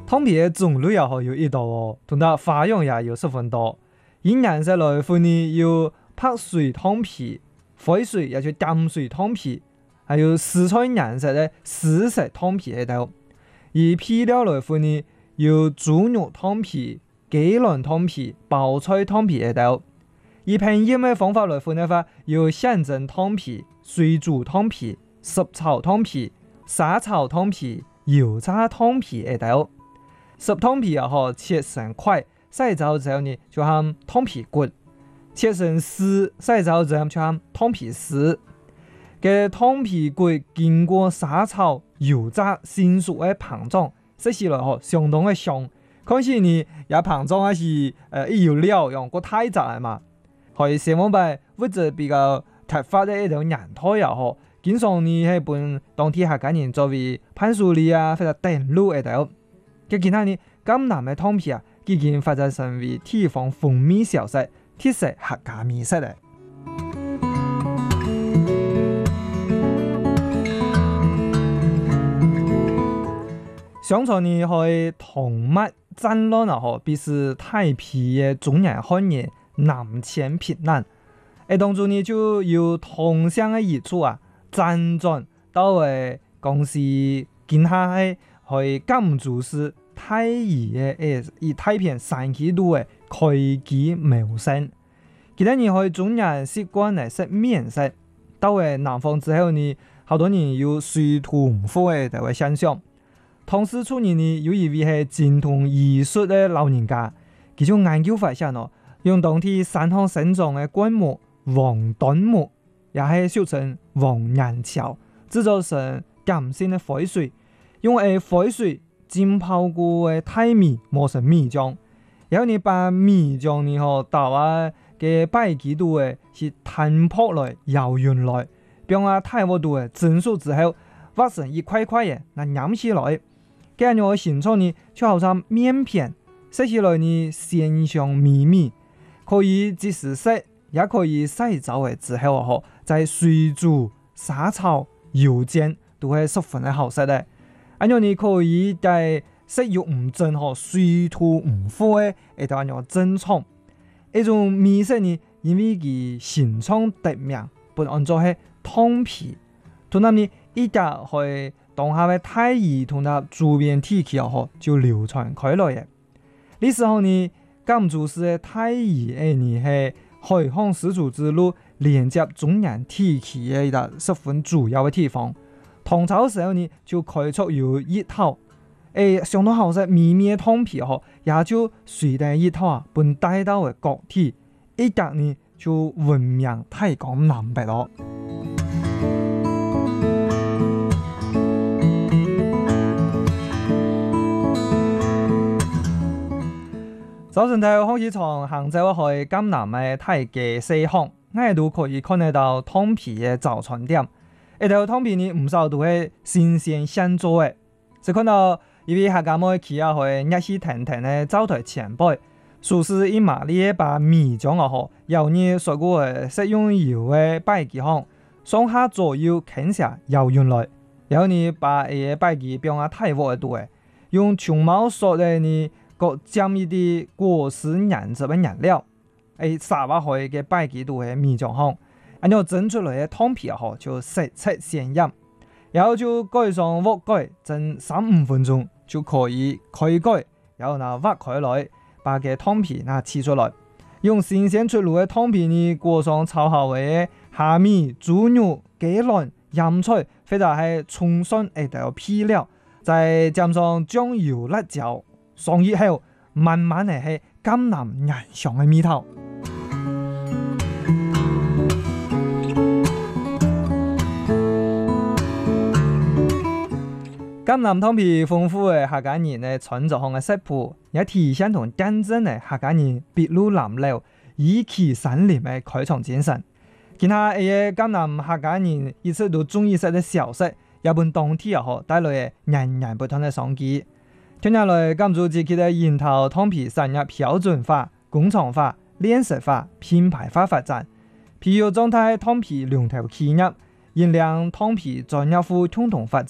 湯皮嘅種類也好有一道哦，同埋花樣也有十分多。以顏色來分呢，有白水湯皮、灰水也就淡水湯皮，還有紫菜顏色嘅紫色湯皮喺度。以配料來分呢，有豬肉湯皮、雞卵湯皮、包菜湯皮喺度。以烹飪嘅方法來分嘅話，有現蒸湯皮、水煮湯皮、濕炒湯皮、沙炒湯皮、油炸湯皮喺度。濕湯皮也好，切成塊，洗咗之後呢，就係湯皮骨；切成絲，洗咗之後就係湯皮絲。嘅湯皮骨經過沙炒、油炸、成熟嘅膨脹，食起來好相當嘅香。可是呢，也膨脹還是一有料用過太雜係嘛？可以希望把物質比較突發的一種人態也好，經常呢係本當地客家人作為伴手禮啊，或者登錄喺度。嘅其他呢，江南嘅湯皮啊，已經發展成為地方風味小食，特色客家美食咧。相傳呢，係同麥戰亂啊，嗬，必是太皮嘅中原漢人南遷避難。當中呢就有同鄉嘅一處啊，輾轉到公司見下去甘竹市太乙嘅以太平山區度嘅開基謀生。其他人去中原習慣嚟食麵食，到南方之後呢，好多人有水土唔服嘅就會現象。唐詩初年呢，有一位係精通醫術嘅老人家，佢就研究發現咯，用當地山上生長嘅灌木黃棗木，也係俗稱黃岩橋，製造成鹼性嘅灰水，用灰水浸泡過嘅大米磨成米漿，然後你把米漿呢嗬倒嘅擺幾度是攤泡來搖勻來，並大鑊度蒸熟之後挖成一塊塊嘅，那飲起來。咁樣嘅形狀呢，就好像麵片，食起來呢鮮香美味，可以即時食，也可以洗澡之後嗬，在水煮、沙炒、油煎都係十分嘅好食嘅。咁樣你可以在食肉唔正嗬，水土唔服嘅，一道咁樣正宗。一種美食呢，因為佢形狀特名，本按做係湯皮，同埋呢一家去。當下嘅太乙同埋周邊地區就流傳開來嘅。呢時候呢，甘竹市嘅太乙呢係海航絲綢之路連接中原地區嘅一個十分主要嘅地方。唐朝時候呢就開出有一套，相當好食美味嘅湯皮也就隨帶一套啊，本帶到嘅各地，一格呢就聞名大江南北咯。早晨睇開始從杭州去江南嘅太極四巷，我都可以看得到湯皮嘅早餐店。一條湯皮呢唔少都係新鮮現做嘅，就看到一位客家妹企啊去熱氣騰騰嘅灶台前輩，熟食一麻利把米漿啊好，由你所過嘅食用油嘅擺幾行，上下左右傾下搖勻來，然後你把擺幾變啊太鑊嘅度嘅，用長毛索嘅呢。各沾一啲果實顏色嘅顏料，撒落去嘅擺幾度嘅米漿行，然後蒸出來嘅湯皮啊，就色澤鮮豔，然後就蓋上鍋蓋，蒸3-5分鐘就可以開蓋，然後呢挖開來，把嘅湯皮呢切出來，用新鮮出爐嘅湯皮呢裹上炒好嘅蝦米、豬肉、雞卵、鹽菜，或者係蔥蒜條配料，再加上醬油、辣椒。上熱後，慢慢嚟係江南人香嘅味道。江南湯皮豐富嘅客家人嘅傳統嘅食譜，也體現同真正嘅客家人篳路藍縷、意氣山林嘅開創精神。其他江南客家人一直都中意食嘅小食，也本當地帶來嘅人人不同嘅商機。聽下來，甘竹自己的研討湯皮產業標準化、工廠化、鏈式化、品牌化發展，譬如狀態湯皮龍頭企業，引領湯皮專業戶共同發展。